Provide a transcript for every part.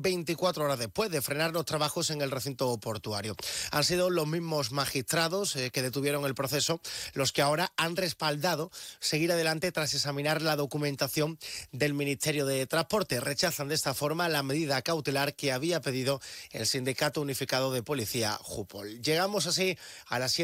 24 horas después de frenar los trabajos en el recinto portuario. Han sido los mismos magistrados que detuvieron el proceso los que ahora han respaldado seguir adelante tras examinar la documentación del Ministerio de Transporte. Rechazan de esta forma la medida cautelar que había pedido el Sindicato Unificado de Policía, Jupol. Llegamos así a las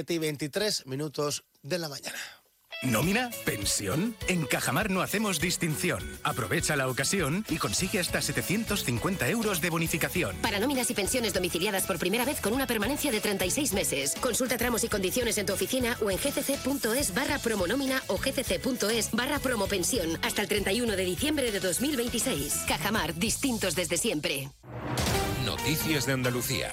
7:23 de la mañana. ¿Nómina? ¿Pensión? En Cajamar no hacemos distinción. Aprovecha la ocasión y consigue hasta 750 euros de bonificación. Para nóminas y pensiones domiciliadas por primera vez con una permanencia de 36 meses. Consulta tramos y condiciones en tu oficina o en gcc.es/promonómina o gcc.es/promopensión hasta el 31 de diciembre de 2026. Cajamar, distintos desde siempre. Noticias de Andalucía.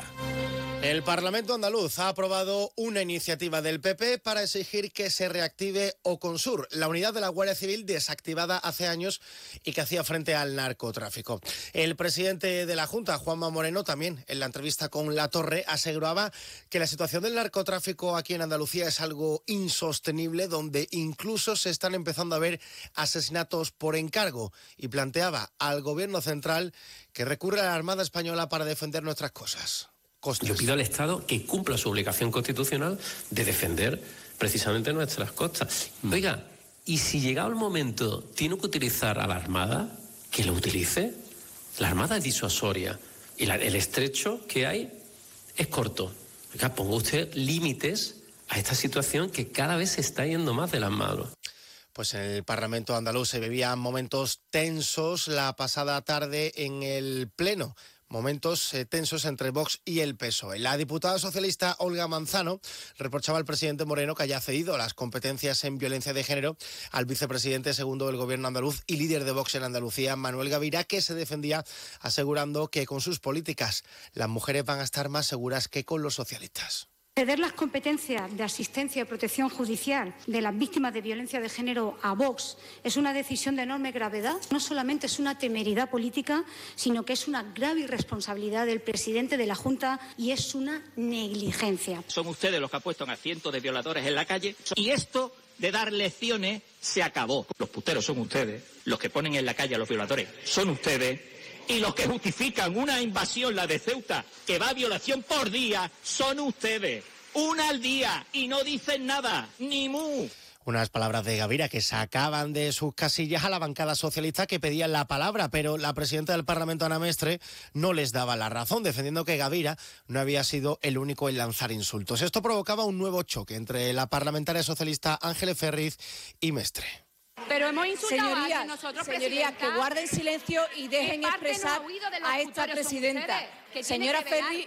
El Parlamento andaluz ha aprobado una iniciativa del PP para exigir que se reactive Oconsur, la unidad de la Guardia Civil desactivada hace años y que hacía frente al narcotráfico. El presidente de la Junta, Juanma Moreno, también en la entrevista con Latorre, aseguraba que la situación del narcotráfico aquí en Andalucía es algo insostenible, donde incluso se están empezando a ver asesinatos por encargo, y planteaba al Gobierno central que recurra a la Armada Española para defender nuestras costas. Yo pido al Estado que cumpla su obligación constitucional de defender precisamente nuestras costas. Oiga, y si llegado el momento tiene que utilizar a la Armada, que lo utilice. La Armada es disuasoria y el estrecho que hay es corto. Oiga, ponga usted límites a esta situación que cada vez se está yendo más de las manos. Pues en el Parlamento andaluz se vivían momentos tensos la pasada tarde en el Pleno. Momentos tensos entre Vox y el PSOE. La diputada socialista Olga Manzano reprochaba al presidente Moreno que haya cedido las competencias en violencia de género al vicepresidente segundo del gobierno andaluz y líder de Vox en Andalucía, Manuel Gavira, que se defendía asegurando que con sus políticas las mujeres van a estar más seguras que con los socialistas. Ceder las competencias de asistencia y protección judicial de las víctimas de violencia de género a Vox es una decisión de enorme gravedad. No solamente es una temeridad política, sino que es una grave irresponsabilidad del presidente de la Junta y es una negligencia. Son ustedes los que apuestan a cientos de violadores en la calle y esto de dar lecciones se acabó. Los puteros son ustedes, los que ponen en la calle a los violadores son ustedes. Y los que justifican una invasión, la de Ceuta, que va a violación por día, son ustedes. Una al día y no dicen nada, ni mu. Unas palabras de Gavira que sacaban de sus casillas a la bancada socialista que pedían la palabra, pero la presidenta del Parlamento, Ana Mestre, no les daba la razón, defendiendo que Gavira no había sido el único en lanzar insultos. Esto provocaba un nuevo choque entre la parlamentaria socialista Ángeles Ferriz y Mestre. Pero hemos insultado señorías, a nosotros, señorías, que guarden silencio y dejen expresar a esta presidenta. Señora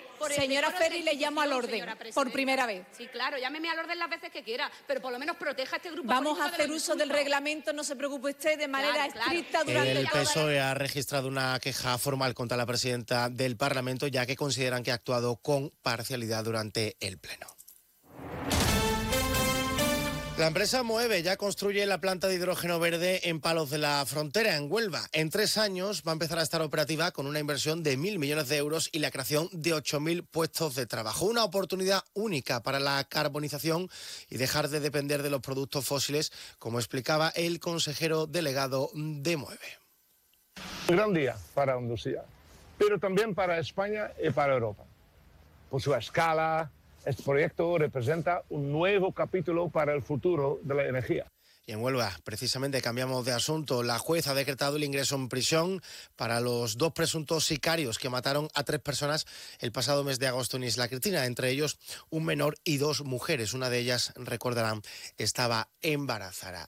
Ferri, le llamo al orden por primera vez. Sí, claro, llámeme al orden las veces que quiera, pero por lo menos proteja a este grupo. Vamos a hacer uso del reglamento, no se preocupe usted, de manera estricta durante el PSOE ha registrado una queja formal contra la presidenta del Parlamento, ya que consideran que ha actuado con parcialidad durante el Pleno. La empresa Moeve ya construye la planta de hidrógeno verde en Palos de la Frontera, en Huelva. En 3 años va a empezar a estar operativa con una inversión de 1.000 millones de euros y la creación de 8.000 puestos de trabajo. Una oportunidad única para la carbonización y dejar de depender de los productos fósiles, como explicaba el consejero delegado de Moeve. Un gran día para Andalucía, pero también para España y para Europa. Por su escala, este proyecto representa un nuevo capítulo para el futuro de la energía. Y en Huelva, precisamente, cambiamos de asunto. La juez ha decretado el ingreso en prisión para los 2 presuntos sicarios que mataron a 3 personas el pasado mes de agosto en Isla Cristina, entre ellos un menor y 2 mujeres. Una de ellas, recordarán, estaba embarazada.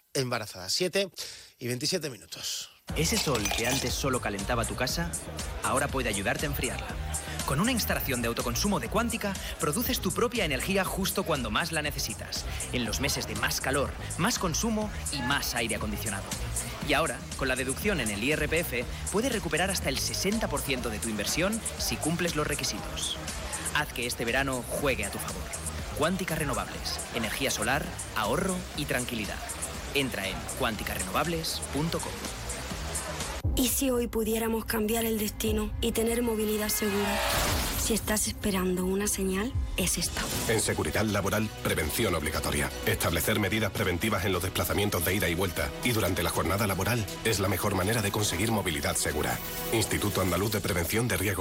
7:27. Ese sol que antes solo calentaba tu casa, ahora puede ayudarte a enfriarla. Con una instalación de autoconsumo de Quántica, produces tu propia energía justo cuando más la necesitas, en los meses de más calor, más consumo y más aire acondicionado. Y ahora, con la deducción en el IRPF, puedes recuperar hasta el 60% de tu inversión si cumples los requisitos. Haz que este verano juegue a tu favor. Quántica Renovables, energía solar, ahorro y tranquilidad. Entra en quanticarenovables.com. ¿Y si hoy pudiéramos cambiar el destino y tener movilidad segura? Si estás esperando una señal, es esta. En seguridad laboral, prevención obligatoria. Establecer medidas preventivas en los desplazamientos de ida y vuelta y durante la jornada laboral es la mejor manera de conseguir movilidad segura. Instituto Andaluz de Prevención de Riesgos